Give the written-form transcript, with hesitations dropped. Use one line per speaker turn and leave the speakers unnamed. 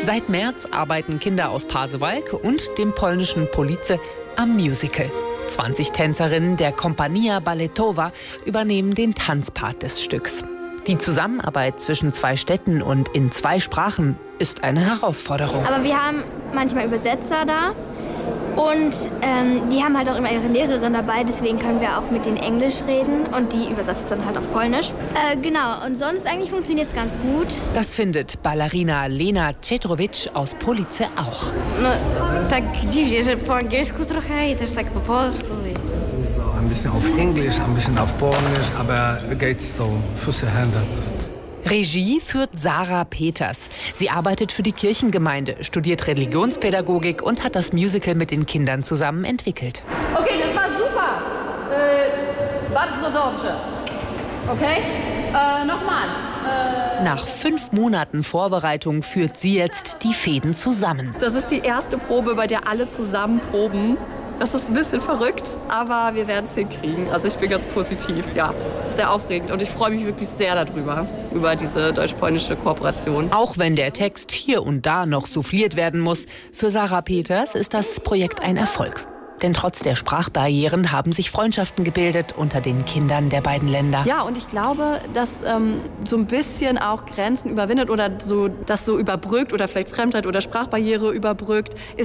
Seit März arbeiten Kinder aus Pasewalk und dem polnischen Police am Musical. 20 Tänzerinnen der Kompania Balletowa übernehmen den Tanzpart des Stücks. Die Zusammenarbeit zwischen 2 Städten und in 2 Sprachen ist eine Herausforderung.
Aber wir haben manchmal Übersetzer da und die haben halt auch immer ihre Lehrerin dabei, deswegen können wir auch mit denen Englisch reden und die übersetzt dann halt auf Polnisch. Genau, und sonst eigentlich funktioniert es ganz gut.
Das findet Ballerina Lena Czetrowicz aus Police auch.
No, tak dziwnie, że po angielsku trochę i też tak po polsku.
Ein bisschen auf Englisch, ein bisschen auf Polnisch, aber geht's so, Füße, Hände.
Regie führt Sarah Peters. Sie arbeitet für die Kirchengemeinde, studiert Religionspädagogik und hat das Musical mit den Kindern zusammen entwickelt.
Okay, das war super. Bardzo dobrze. Okay? Nochmal.
Nach 5 Monaten Vorbereitung führt sie jetzt die Fäden zusammen.
Das ist die erste Probe, bei der alle zusammen proben. Das ist ein bisschen verrückt, aber wir werden es hinkriegen. Also ich bin ganz positiv. Ja, das ist sehr aufregend und ich freue mich wirklich sehr darüber, über diese deutsch-polnische Kooperation.
Auch wenn der Text hier und da noch souffliert werden muss, für Sarah Peters ist das Projekt ein Erfolg. Denn trotz der Sprachbarrieren haben sich Freundschaften gebildet unter den Kindern der beiden Länder.
Ja, und ich glaube, dass so ein bisschen auch Grenzen überwindet oder so das so überbrückt oder vielleicht Fremdheit oder Sprachbarriere überbrückt, ist